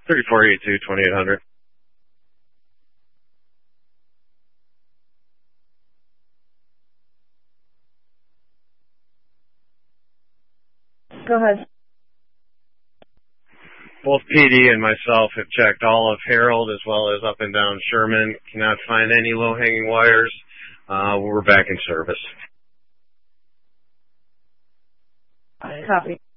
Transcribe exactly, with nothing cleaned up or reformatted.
thirty-four eighty-two, twenty-eight hundred. Go ahead. Both P D and myself have checked all of Harold as well as up and down Sherman. Cannot find any low-hanging wires. Uh, we're back in service. Copy.